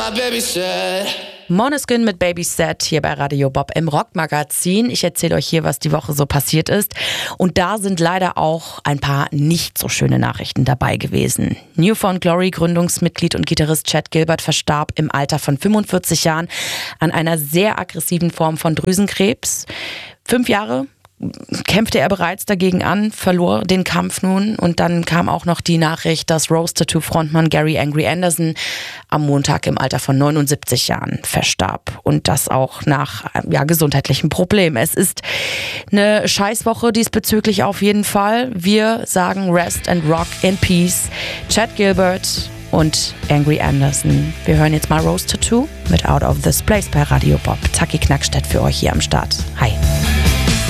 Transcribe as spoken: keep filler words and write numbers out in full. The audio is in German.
my baby said. Måneskin mit Baby Set hier bei Radio Bob im Rockmagazin. Ich erzähle euch hier, was die Woche so passiert ist. Und da sind leider auch ein paar nicht so schöne Nachrichten dabei gewesen. New Found Glory Gründungsmitglied und Gitarrist Chad Gilbert verstarb im Alter von fünfundvierzig Jahren an einer sehr aggressiven Form von Drüsenkrebs. Fünf Jahre kämpfte er bereits dagegen an, verlor den Kampf nun und dann kam auch noch die Nachricht, dass Rose Tattoo Frontmann Gary Angry Anderson am Montag im Alter von neunundsiebzig Jahren verstarb und das auch nach ja, gesundheitlichen Problemen. Es ist eine Scheißwoche diesbezüglich auf jeden Fall. Wir sagen Rest and Rock in Peace. Chad Gilbert und Angry Anderson. Wir hören jetzt mal Rose Tattoo mit Out of This Place bei Radio Bob. Taki Knackstedt für euch hier am Start. Hi.